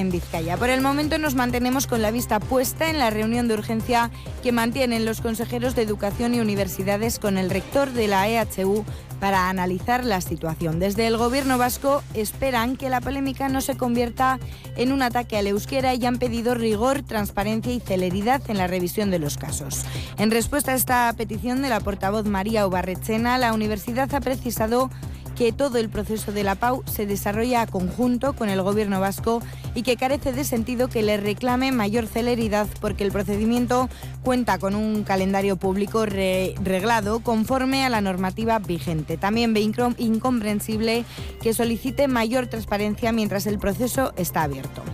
en Vizcaya. Por el momento nos mantenemos con la vista puesta en la reunión de urgencia que mantienen los consejeros de Educación y Universidades con el rector de la EHU para analizar la situación. Desde el Gobierno vasco esperan que la polémica no se convierta en un ataque al euskera y han pedido rigor, transparencia y celeridad en la revisión de los casos. En respuesta a esta petición de la portavoz María Ubarretxena, la universidad ha precisado que todo el proceso de la PAU se desarrolla a conjunto con el Gobierno vasco y que carece de sentido que le reclame mayor celeridad porque el procedimiento cuenta con un calendario público reglado conforme a la normativa vigente. También ve incomprensible que solicite mayor transparencia mientras el proceso está abierto.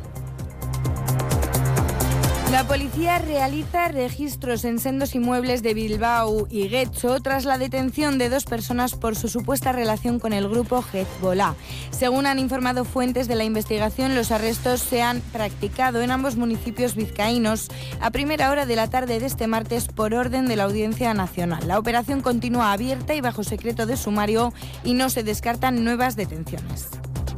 La policía realiza registros en sendos inmuebles de Bilbao y Getxo tras la detención de 2 personas por su supuesta relación con el grupo Hezbollah. Según han informado fuentes de la investigación, los arrestos se han practicado en ambos municipios vizcaínos a primera hora de la tarde de este martes por orden de la Audiencia Nacional. La operación continúa abierta y bajo secreto de sumario y no se descartan nuevas detenciones.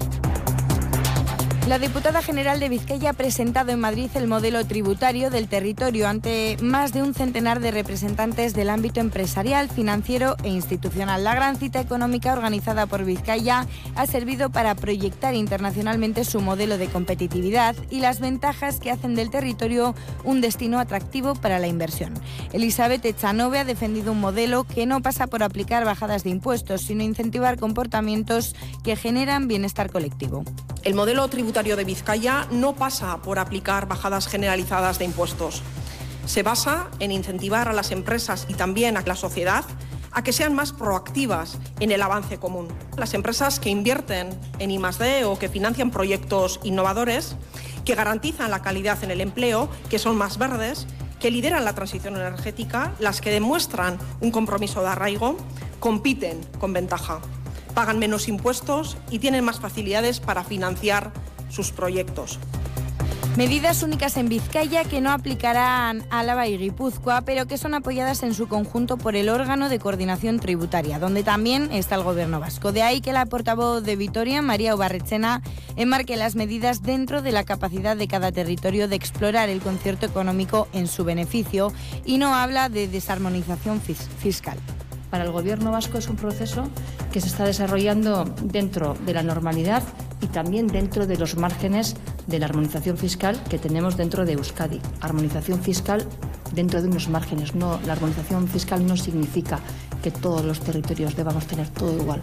La diputada general de Vizcaya ha presentado en Madrid el modelo tributario del territorio ante más de un centenar de representantes del ámbito empresarial, financiero e institucional. La gran cita económica organizada por Vizcaya ha servido para proyectar internacionalmente su modelo de competitividad y las ventajas que hacen del territorio un destino atractivo para la inversión. Elizabeth Echanove ha defendido un modelo que no pasa por aplicar bajadas de impuestos, sino incentivar comportamientos que generan bienestar colectivo. El modelo tributario de Vizcaya no pasa por aplicar bajadas generalizadas de impuestos. Se basa en incentivar a las empresas y también a la sociedad a que sean más proactivas en el avance común. Las empresas que invierten en I+D o que financian proyectos innovadores, que garantizan la calidad en el empleo, que son más verdes, que lideran la transición energética, las que demuestran un compromiso de arraigo, compiten con ventaja. Pagan menos impuestos y tienen más facilidades para financiar sus proyectos. Medidas únicas en Vizcaya que no aplicarán Álava y Guipúzcoa, pero que son apoyadas en su conjunto por el órgano de coordinación tributaria, donde también está el Gobierno vasco. De ahí que la portavoz de Vitoria, María Ubarretxena, enmarque las medidas dentro de la capacidad de cada territorio de explorar el concierto económico en su beneficio y no habla de desarmonización fiscal. Para el Gobierno vasco es un proceso que se está desarrollando dentro de la normalidad y también dentro de los márgenes de la armonización fiscal que tenemos dentro de Euskadi. Armonización fiscal dentro de unos márgenes. No, la armonización fiscal no significa que todos los territorios debamos tener todo igual.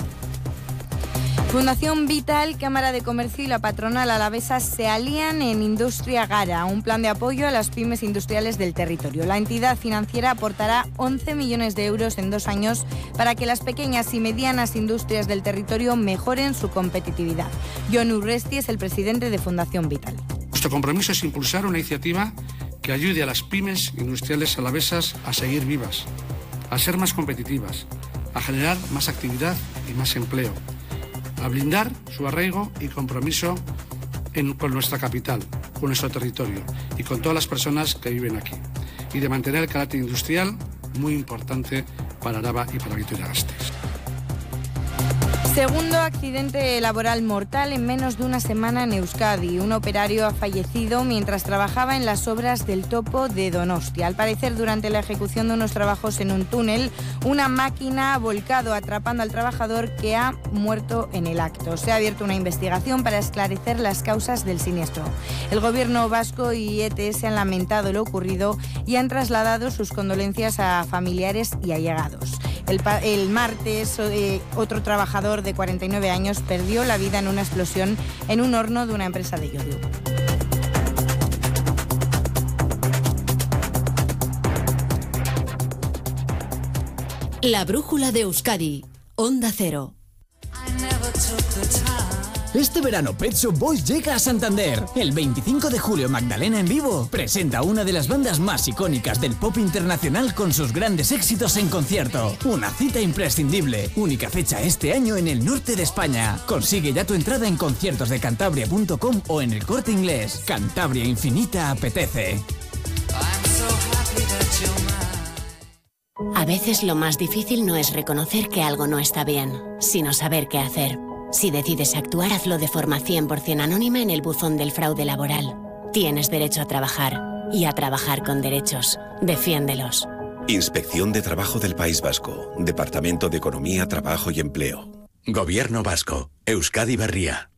Fundación Vital, Cámara de Comercio y la patronal alavesa se alían en Industria Gara, un plan de apoyo a las pymes industriales del territorio. La entidad financiera aportará 11 millones de euros en 2 años para que las pequeñas y medianas industrias del territorio mejoren su competitividad. Jon Urresti es el presidente de Fundación Vital. Nuestro compromiso es impulsar una iniciativa que ayude a las pymes industriales alavesas a seguir vivas, a ser más competitivas, a generar más actividad y más empleo, a blindar su arraigo y compromiso con nuestra capital, con nuestro territorio y con todas las personas que viven aquí, y de mantener el carácter industrial muy importante para Araba y para Vitoria-Gasteiz. Segundo accidente laboral mortal en menos de una semana en Euskadi. Un operario ha fallecido mientras trabajaba en las obras del Topo de Donostia. Al parecer, durante la ejecución de unos trabajos en un túnel, una máquina ha volcado atrapando al trabajador que ha muerto en el acto. Se ha abierto una investigación para esclarecer las causas del siniestro. El Gobierno vasco y ETS han lamentado lo ocurrido y han trasladado sus condolencias a familiares y allegados. El martes, otro trabajador de 49 años perdió la vida en una explosión en un horno de una empresa de Llodio. La brújula de Euskadi, Onda Cero. Este verano Pet Shop Boys llega a Santander. El 25 de julio Magdalena en vivo presenta una de las bandas más icónicas del pop internacional con sus grandes éxitos en concierto. Una cita imprescindible. Única fecha este año en el norte de España. Consigue ya tu entrada en conciertosdecantabria.com o en el Corte Inglés. Cantabria Infinita apetece. A veces lo más difícil no es reconocer que algo no está bien, sino saber qué hacer. Si decides actuar, hazlo de forma 100% anónima en el buzón del fraude laboral. Tienes derecho a trabajar y a trabajar con derechos. Defiéndelos. Inspección de Trabajo del País Vasco. Departamento de Economía, Trabajo y Empleo. Gobierno Vasco. Euskadi Berria.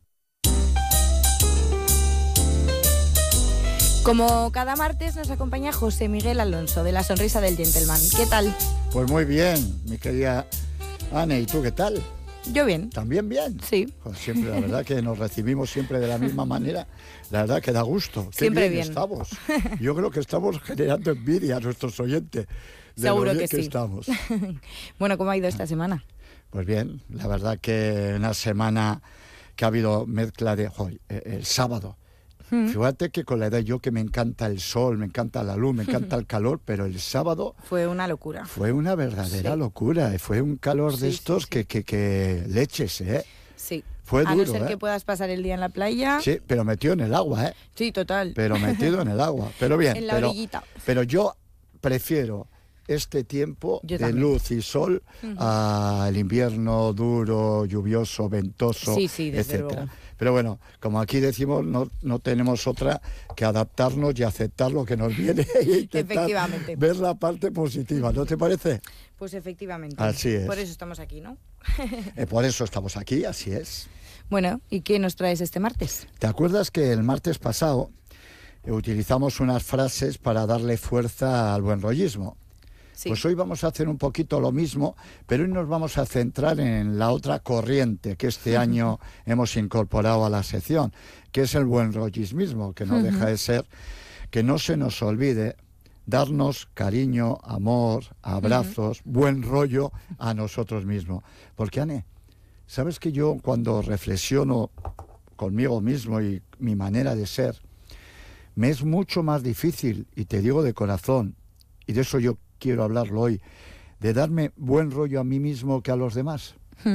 Como cada martes nos acompaña José Miguel Alonso, de La Sonrisa del Gentleman. ¿Qué tal? Pues muy bien, mi querida Anne. ¿Y tú qué tal? Yo bien. ¿También bien? Sí. Pues siempre, la verdad que nos recibimos siempre de la misma manera. La verdad que da gusto. Qué Siempre bien. Estamos. Yo creo que estamos generando envidia a nuestros oyentes. Seguro que sí. Estamos. Bueno, ¿cómo ha ido esta semana? Pues bien, la verdad que una semana que ha habido mezcla de... el sábado. Fíjate que con la edad yo que me encanta el sol, me encanta la luz, me encanta el calor, pero el sábado... Fue una locura. Fue una verdadera locura. Fue un calor de estos que leches, ¿eh? Sí. Fue duro, a no ser que puedas pasar el día en la playa. Sí, pero metido en el agua, ¿eh? Sí, total. Pero metido en el agua. Pero bien. En la orillita. Pero yo prefiero este tiempo de luz y sol al invierno duro, lluvioso, ventoso, etcétera. Pero bueno, como aquí decimos, no tenemos otra que adaptarnos y aceptar lo que nos viene e intentar ver la parte positiva, ¿no te parece? Pues efectivamente. Así es. Por eso estamos aquí, ¿no? Por eso estamos aquí, así es. Bueno, ¿y qué nos traes este martes? ¿Te acuerdas que el martes pasado utilizamos unas frases para darle fuerza al buen rollismo? Sí. Pues hoy vamos a hacer un poquito lo mismo, pero hoy nos vamos a centrar en la otra corriente que este año hemos incorporado a la sección, que es el buen rollismo, que no deja de ser que no se nos olvide darnos cariño, amor, abrazos, buen rollo a nosotros mismos. Porque, Anne, ¿sabes que yo cuando reflexiono conmigo mismo y mi manera de ser, me es mucho más difícil, y te digo de corazón, y de eso yo quiero hablarlo hoy, de darme buen rollo a mí mismo que a los demás?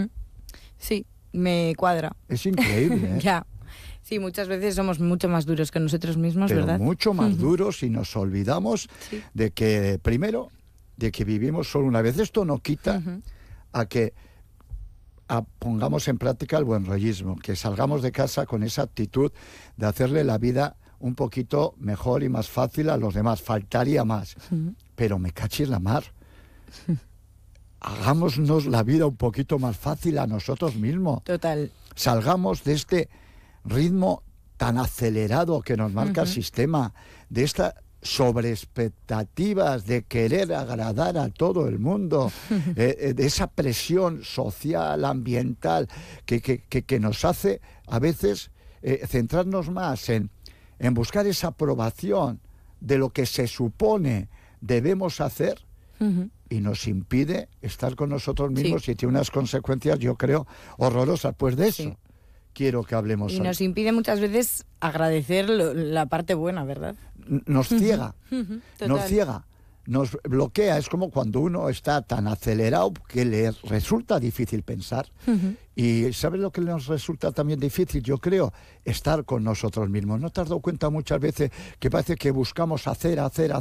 Sí, me cuadra. Es increíble, ¿eh? Ya. Sí, muchas veces somos mucho más duros que nosotros mismos, pero ¿verdad? Mucho más duros y nos olvidamos de que, primero, de que vivimos solo una vez. Esto no quita a que pongamos en práctica el buen rollismo, que salgamos de casa con esa actitud de hacerle la vida un poquito mejor y más fácil a los demás. Faltaría más. Pero me cachis la mar. Hagámonos la vida un poquito más fácil a nosotros mismos. Total. Salgamos de este ritmo tan acelerado que nos marca el sistema, de estas sobreexpectativas de querer agradar a todo el mundo, de esa presión social, ambiental, que nos hace a veces centrarnos más en buscar esa aprobación de lo que se supone debemos hacer y nos impide estar con nosotros mismos y tiene unas consecuencias, yo creo, horrorosas. Pues de eso quiero que hablemos hoy. Y nos impide muchas veces agradecer la parte buena, ¿verdad? Nos ciega, nos ciega, nos bloquea. Es como cuando uno está tan acelerado que le resulta difícil pensar. Y ¿sabes lo que nos resulta también difícil? Yo creo, estar con nosotros mismos. ¿No te has dado cuenta muchas veces que parece que buscamos hacer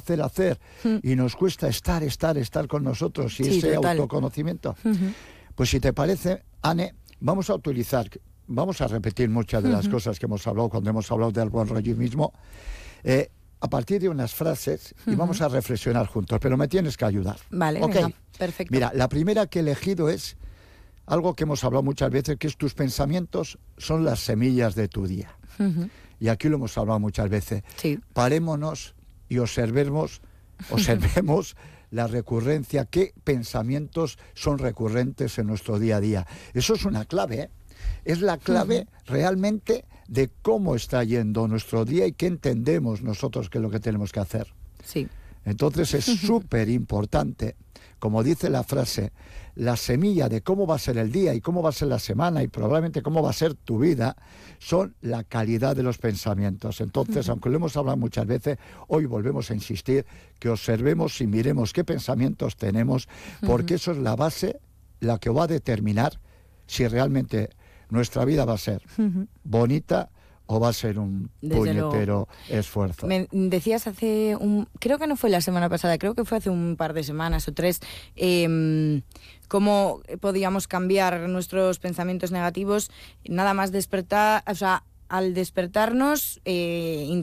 y nos cuesta estar con nosotros y ese autoconocimiento? Pues si te parece, Anne, vamos a repetir muchas de las cosas que hemos hablado cuando hemos hablado del buen rollismo, a partir de unas frases, y vamos a reflexionar juntos, pero me tienes que ayudar. Vale, venga, perfecto. Mira, la primera que he elegido es algo que hemos hablado muchas veces, que es tus pensamientos son las semillas de tu día. Y aquí lo hemos hablado muchas veces. Sí. Parémonos y observemos la recurrencia, qué pensamientos son recurrentes en nuestro día a día. Eso es una clave, ¿eh? Es la clave realmente de cómo está yendo nuestro día y qué entendemos nosotros que es lo que tenemos que hacer. Sí. Entonces es súper importante, como dice la frase, la semilla de cómo va a ser el día y cómo va a ser la semana y probablemente cómo va a ser tu vida, son la calidad de los pensamientos. Entonces, aunque lo hemos hablado muchas veces, hoy volvemos a insistir que observemos y miremos qué pensamientos tenemos, porque eso es la base, la que va a determinar si realmente nuestra vida va a ser bonita o va a ser un puñetero esfuerzo. Me decías creo que no fue la semana pasada, creo que fue hace un par de semanas o 3, cómo podíamos cambiar nuestros pensamientos negativos nada más despertar, o sea, al despertarnos,